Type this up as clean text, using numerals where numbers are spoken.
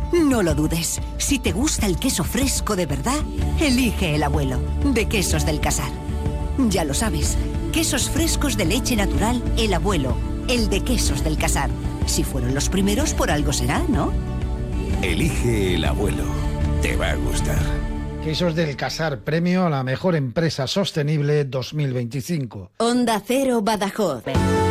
No lo dudes. Si te gusta el queso fresco de verdad, elige El Abuelo, de Quesos del Casar. Ya lo sabes, quesos frescos de leche natural, El Abuelo, el de Quesos del Casar. Si fueron los primeros, por algo será, ¿no? Elige El Abuelo. Te va a gustar. Quesos del Casar, premio a la mejor empresa sostenible 2025. Onda Cero Badajoz.